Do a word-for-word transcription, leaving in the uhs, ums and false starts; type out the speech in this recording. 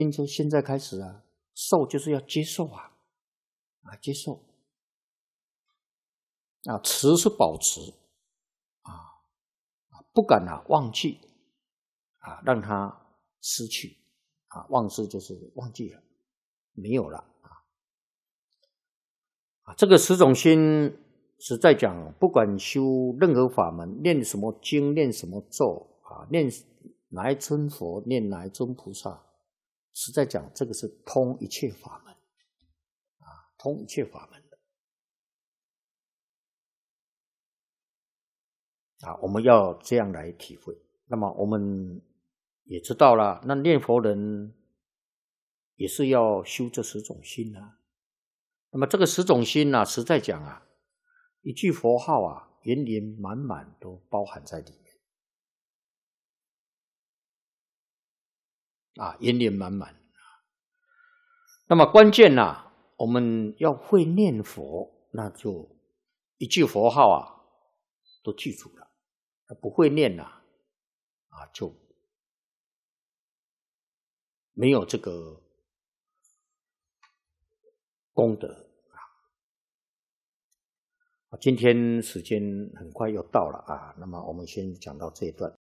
因此现在开始啊，受就是要接受啊，啊接受啊，持是保持啊，不敢啊忘记啊，让它失去啊，忘失就是忘记了，没有了啊。啊，这个十种心实在讲，不管修任何法门，念什么经，念什么咒啊，念哪一尊佛，念哪一尊菩萨，实在讲，这个是通一切法门啊，通一切法门的啊，我们要这样来体会。那么我们也知道了，那念佛人也是要修这十种心啊。那么这个十种心啊，实在讲啊，一句佛号啊，圆圆满满都包含在里面啊，圆圆满满。那么关键啊，我们要会念佛，那就一句佛号啊都记住了。不会念啊，啊就没有这个功德啊。今天时间很快又到了啊，那么我们先讲到这一段。